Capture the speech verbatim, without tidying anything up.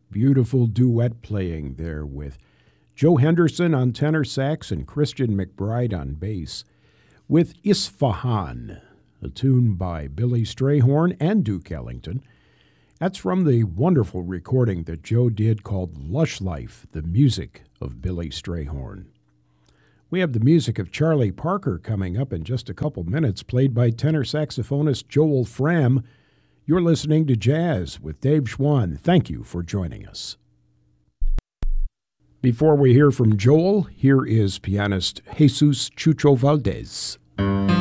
Beautiful duet playing there with Joe Henderson on tenor sax and Christian McBride on bass, with Isfahan, a tune by Billy Strayhorn and Duke Ellington. That's from the wonderful recording that Joe did called Lush Life, the music of Billy Strayhorn. We have the music of Charlie Parker coming up in just a couple minutes, played by tenor saxophonist Joel Fram. You're listening to Jazz with Dave Schwann. Thank you for joining us. Before we hear from Joel, here is pianist Jesus Chucho Valdez.